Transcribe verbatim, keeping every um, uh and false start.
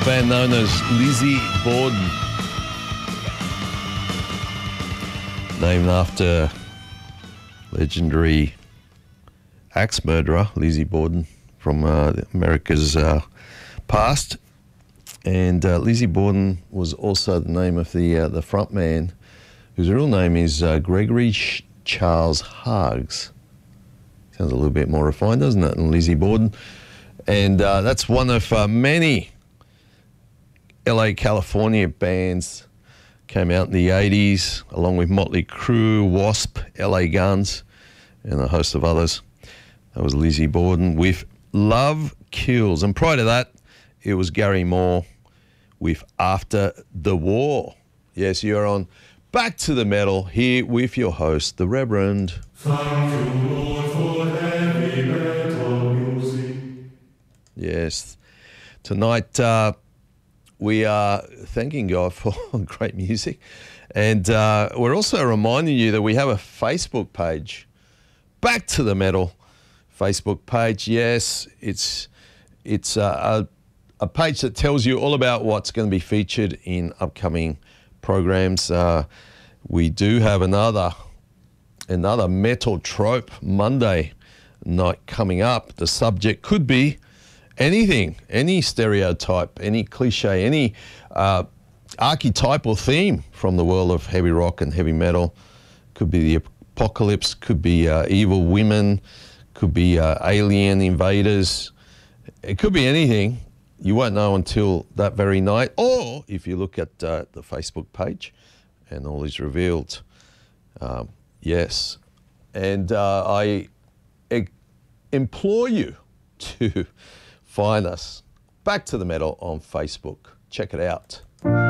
band known as Lizzie Borden, named after legendary axe murderer Lizzie Borden from uh, America's uh, past. And uh, Lizzie Borden was also the name of the uh, the front man, whose real name is uh, Gregory Sh- Charles Hughes. Sounds a little bit more refined, doesn't it, than Lizzie Borden? And uh, that's one of uh, many L A, California bands came out in the eighties, along with Motley Crue, Wasp, L A Guns, and a host of others. That was Lizzie Borden with Love Kills. And prior to that, it was Gary Moore with After the War. Yes, you're on Back to the Metal here with your host, the Reverend. Thank you, Lord, for heavy metal music. Yes. Tonight, uh, we are thanking God for great music. And uh, we're also reminding you that we have a Facebook page, Back to the Metal Facebook page. Yes, it's it's uh, a, a page that tells you all about what's going to be featured in upcoming programs. Uh, we do have another another Metal Trope Monday night coming up. The subject could be anything, any stereotype, any cliche, any uh, archetypal theme from the world of heavy rock and heavy metal. Could be the apocalypse, could be uh, evil women, could be uh, alien invaders. It could be anything. You won't know until that very night, or if you look at uh, the Facebook page and all is revealed. Um, yes. And uh, I e- implore you to find us, Back to the Metal, on Facebook. Check it out.